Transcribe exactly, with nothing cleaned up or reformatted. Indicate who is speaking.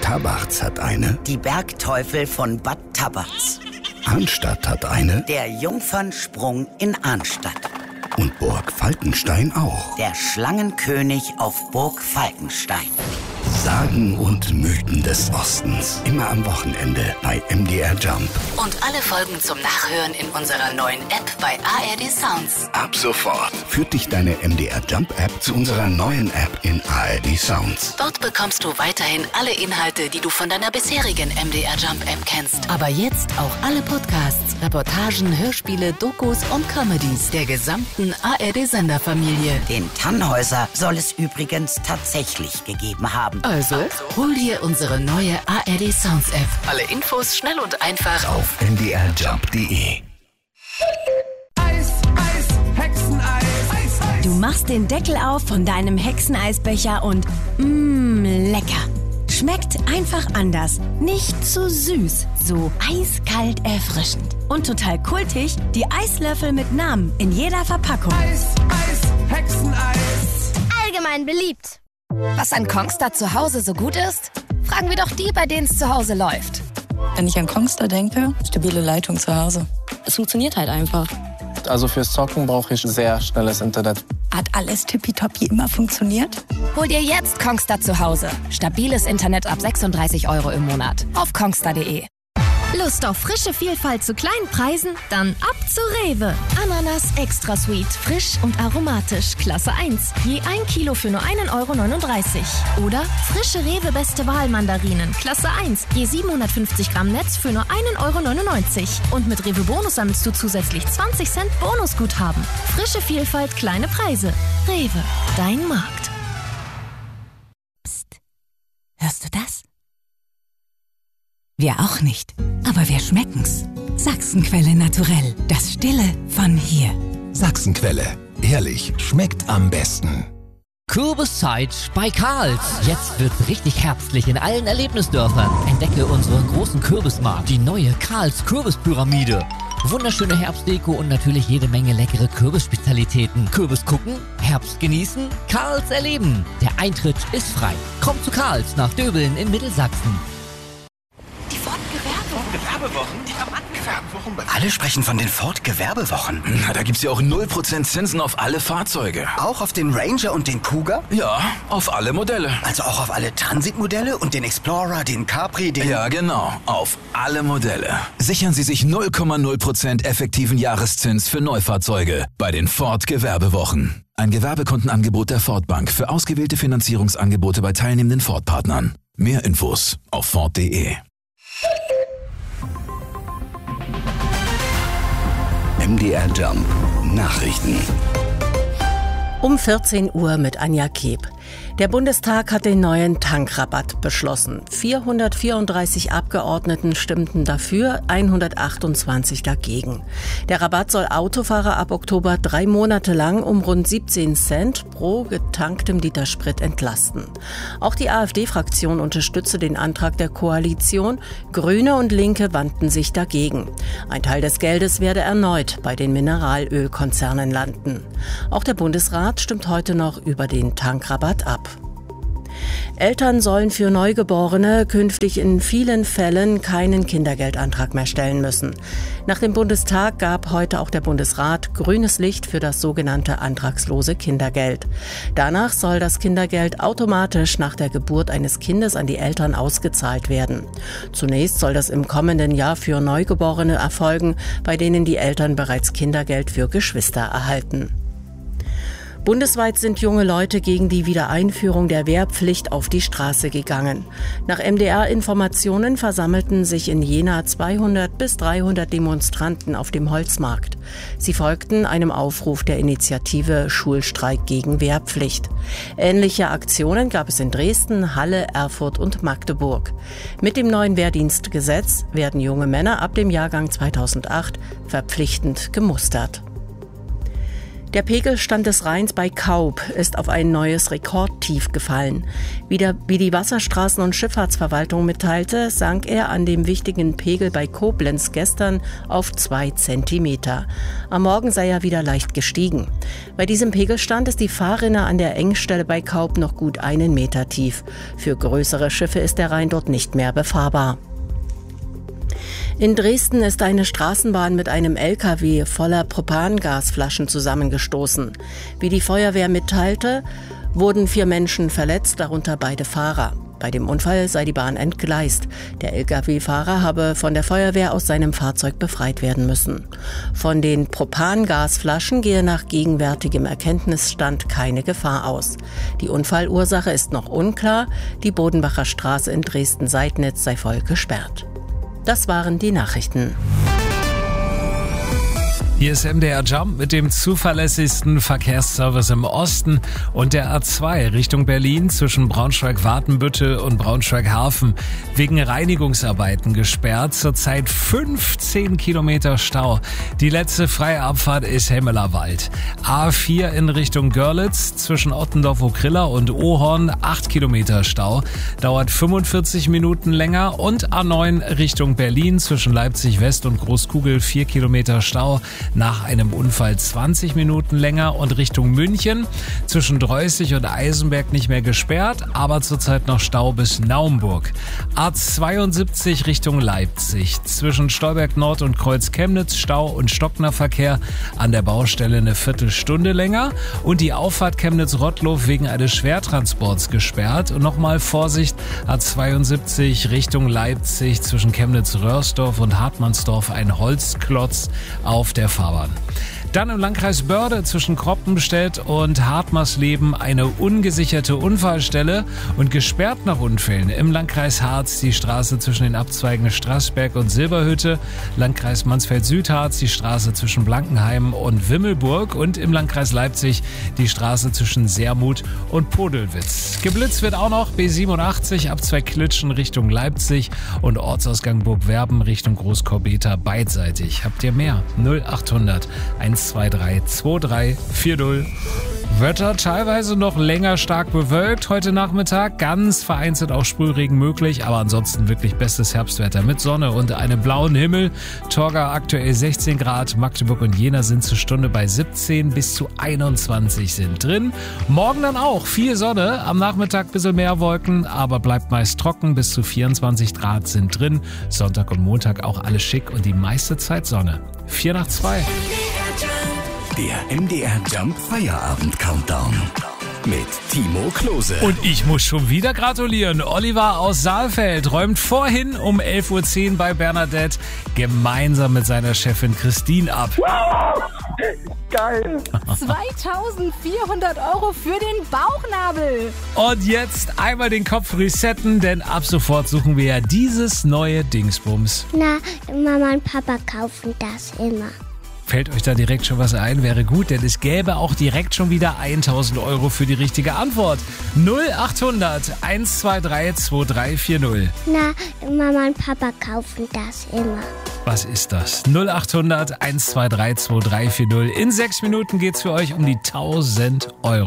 Speaker 1: Tabarz hat eine.
Speaker 2: Die Bergteufel von Bad Tabarz.
Speaker 1: Arnstadt hat eine.
Speaker 2: Der Jungfernsprung in Arnstadt.
Speaker 1: Und Burg Falkenstein auch.
Speaker 2: Der Schlangenkönig auf Burg Falkenstein.
Speaker 1: Sagen und Mythen des Ostens. Immer am Wochenende bei M D R Jump.
Speaker 3: Und alle Folgen zum Nachhören in unserer neuen App bei A R D Sounds.
Speaker 1: Ab sofort führt dich deine M D R Jump App zu unserer neuen App in A R D Sounds.
Speaker 3: Dort bekommst du weiterhin alle Inhalte, die du von deiner bisherigen M D R Jump App kennst. Aber jetzt auch alle Podcasts, Reportagen, Hörspiele, Dokus und Comedies der gesamten A R D-Senderfamilie.
Speaker 2: Den Tannhäuser soll es übrigens tatsächlich gegeben haben.
Speaker 3: Also, hol dir unsere neue A R D Sounds App. Alle Infos schnell und einfach
Speaker 1: auf m d r jump punkt d e.
Speaker 4: Eis, Eis, Hexeneis. Eis, Eis.
Speaker 5: Du machst den Deckel auf von deinem Hexeneisbecher und mmm, lecker. Schmeckt einfach anders. Nicht zu süß, so eiskalt erfrischend. Und total kultig, die Eislöffel mit Namen in jeder Verpackung.
Speaker 4: Eis, Eis, Hexeneis.
Speaker 6: Allgemein beliebt.
Speaker 7: Was an Kongstar zu Hause so gut ist? Fragen wir doch die, bei denen es zu Hause läuft.
Speaker 8: Wenn ich an Kongstar denke, stabile Leitung zu Hause. Es funktioniert halt einfach.
Speaker 9: Also fürs Zocken brauche ich sehr schnelles Internet.
Speaker 8: Hat alles tippitoppi immer funktioniert?
Speaker 7: Hol dir jetzt Kongstar zu Hause. Stabiles Internet ab sechsunddreißig Euro im Monat. Auf kongstar punkt de.
Speaker 6: Lust auf frische Vielfalt zu kleinen Preisen? Dann ab zu Rewe. Ananas Extra Sweet, frisch und aromatisch, Klasse eins. Je ein Kilo für nur ein Euro neununddreißig. Oder frische Rewe Beste Wahl Mandarinen, Klasse eins. Je siebenhundertfünfzig Gramm Netz für nur ein Euro neunundneunzig. Und mit Rewe Bonus sammelst du zusätzlich zwanzig Cent Bonusguthaben. Frische Vielfalt, kleine Preise. Rewe, dein Markt.
Speaker 5: Psst. Hörst du das? Wir auch nicht, aber wir schmecken's. Sachsenquelle Naturell, das Stille von hier.
Speaker 10: Sachsenquelle, ehrlich, schmeckt am besten.
Speaker 11: Kürbiszeit bei Karls. Jetzt wird's richtig herbstlich in allen Erlebnisdörfern. Entdecke unseren großen Kürbismarkt, die neue Karls Kürbispyramide. Wunderschöne Herbstdeko und natürlich jede Menge leckere Kürbisspezialitäten. Kürbis gucken, Herbst genießen, Karls erleben. Der Eintritt ist frei. Komm zu Karls nach Döbeln in Mittelsachsen.
Speaker 12: Gewerbewochen? Gewerbewochen? Alle sprechen von den Ford Gewerbewochen. Na, da gibt's ja auch null Prozent Zinsen auf alle Fahrzeuge. Auch auf den Ranger und den Kuga? Ja, auf alle Modelle. Also auch auf alle Transitmodelle und den Explorer, den Capri, den... Ja, genau, auf alle Modelle. Sichern Sie sich null Komma null Prozent effektiven Jahreszins für Neufahrzeuge bei den Ford Gewerbewochen. Ein Gewerbekundenangebot der Ford Bank für ausgewählte Finanzierungsangebote bei teilnehmenden Ford-Partnern. Mehr Infos auf ford punkt de.
Speaker 1: M D R Jump Nachrichten.
Speaker 13: Um vierzehn Uhr mit Anja Keb. Der Bundestag hat den neuen Tankrabatt beschlossen. vierhundertvierunddreißig Abgeordneten stimmten dafür, hundertachtundzwanzig dagegen. Der Rabatt soll Autofahrer ab Oktober drei Monate lang um rund siebzehn Cent pro getanktem Liter Sprit entlasten. Auch die AfD-Fraktion unterstützte den Antrag der Koalition. Grüne und Linke wandten sich dagegen. Ein Teil des Geldes werde erneut bei den Mineralölkonzernen landen. Auch der Bundesrat stimmt heute noch über den Tankrabatt ab. Eltern sollen für Neugeborene künftig in vielen Fällen keinen Kindergeldantrag mehr stellen müssen. Nach dem Bundestag gab heute auch der Bundesrat grünes Licht für das sogenannte antragslose Kindergeld. Danach soll das Kindergeld automatisch nach der Geburt eines Kindes an die Eltern ausgezahlt werden. Zunächst soll das im kommenden Jahr für Neugeborene erfolgen, bei denen die Eltern bereits Kindergeld für Geschwister erhalten. Bundesweit sind junge Leute gegen die Wiedereinführung der Wehrpflicht auf die Straße gegangen. Nach M D R-Informationen versammelten sich in Jena zweihundert bis dreihundert Demonstranten auf dem Holzmarkt. Sie folgten einem Aufruf der Initiative Schulstreik gegen Wehrpflicht. Ähnliche Aktionen gab es in Dresden, Halle, Erfurt und Magdeburg. Mit dem neuen Wehrdienstgesetz werden junge Männer ab dem Jahrgang zweitausendacht verpflichtend gemustert. Der Pegelstand des Rheins bei Kaub ist auf ein neues Rekordtief gefallen. Wie, der, wie die Wasserstraßen- und Schifffahrtsverwaltung mitteilte, sank er an dem wichtigen Pegel bei Koblenz gestern auf zwei Zentimeter. Am Morgen sei er wieder leicht gestiegen. Bei diesem Pegelstand ist die Fahrrinne an der Engstelle bei Kaub noch gut einen Meter tief. Für größere Schiffe ist der Rhein dort nicht mehr befahrbar. In Dresden ist eine Straßenbahn mit einem L K W voller Propangasflaschen zusammengestoßen. Wie die Feuerwehr mitteilte, wurden vier Menschen verletzt, darunter beide Fahrer. Bei dem Unfall sei die Bahn entgleist. Der L K W-Fahrer habe von der Feuerwehr aus seinem Fahrzeug befreit werden müssen. Von den Propangasflaschen gehe nach gegenwärtigem Erkenntnisstand keine Gefahr aus. Die Unfallursache ist noch unklar. Die Bodenbacher Straße in Dresden-Seidnitz sei voll gesperrt. Das waren die Nachrichten.
Speaker 14: Hier ist M D R Jump mit dem zuverlässigsten Verkehrsservice im Osten und der A zwei Richtung Berlin zwischen Braunschweig-Watenbüttel und Braunschweig-Hafen wegen Reinigungsarbeiten gesperrt. Zurzeit fünfzehn Kilometer Stau. Die letzte freie Abfahrt ist Hemmelerwald. A vier in Richtung Görlitz zwischen Ottendorf-Okrilla und Ohorn acht Kilometer Stau. Dauert fünfundvierzig Minuten länger und A neun Richtung Berlin zwischen Leipzig-West und Großkugel vier Kilometer Stau. Nach einem Unfall zwanzig Minuten länger und Richtung München zwischen Dreußig und Eisenberg nicht mehr gesperrt, aber zurzeit noch Stau bis Naumburg. A zweiundsiebzig Richtung Leipzig zwischen Stolberg Nord und Kreuz Chemnitz Stau und Stockner-Verkehr an der Baustelle eine Viertelstunde länger und die Auffahrt Chemnitz-Rottlow wegen eines Schwertransports gesperrt. Und nochmal Vorsicht, A zweiundsiebzig Richtung Leipzig zwischen Chemnitz-Röhrsdorf und Hartmannsdorf ein Holzklotz auf der Fahrbahn. Dann im Landkreis Börde zwischen Kroppenstedt und Hartmarsleben eine ungesicherte Unfallstelle und gesperrt nach Unfällen. Im Landkreis Harz die Straße zwischen den Abzweigen Straßberg und Silberhütte, Landkreis Mansfeld-Südharz die Straße zwischen Blankenheim und Wimmelburg und im Landkreis Leipzig die Straße zwischen Sermut und Podelwitz. Geblitzt wird auch noch B siebenundachtzig Abzweig Klitschen Richtung Leipzig und Ortsausgang Burgwerben Richtung Großkorbeta beidseitig. Habt ihr mehr? null achthundert eins zwei drei zwei drei vier null. Wetter teilweise noch länger stark bewölkt heute Nachmittag, ganz vereinzelt auch Sprühregen möglich, aber ansonsten wirklich bestes Herbstwetter mit Sonne und einem blauen Himmel. Torgau aktuell sechzehn Grad, Magdeburg und Jena sind zur Stunde bei siebzehn, bis zu einundzwanzig sind drin. Morgen dann auch viel Sonne, am Nachmittag ein bisschen mehr Wolken, aber bleibt meist trocken, bis zu vierundzwanzig Grad sind drin. Sonntag und Montag auch alles schick und die meiste Zeit Sonne. vier nach zwei.
Speaker 1: Der M D R Jump Feierabend Countdown mit Timo Klose.
Speaker 14: Und ich muss schon wieder gratulieren. Oliver aus Saalfeld räumt vorhin um elf Uhr zehn bei Bernadette gemeinsam mit seiner Chefin Christine ab.
Speaker 15: Wow! Geil!
Speaker 16: zweitausendvierhundert Euro für den Bauchnabel.
Speaker 14: Und jetzt einmal den Kopf resetten, denn ab sofort suchen wir ja dieses neue Dingsbums.
Speaker 17: Na, Mama und Papa kaufen das immer.
Speaker 14: Fällt euch da direkt schon was ein? Wäre gut, denn es gäbe auch direkt schon wieder tausend Euro für die richtige Antwort. null achthundert eins zwei drei zwei drei vier null.
Speaker 17: Na, Mama und Papa kaufen das immer.
Speaker 14: Was ist das? null achthundert eins zwei drei zwei drei vier null. In sechs Minuten geht's für euch um die tausend Euro.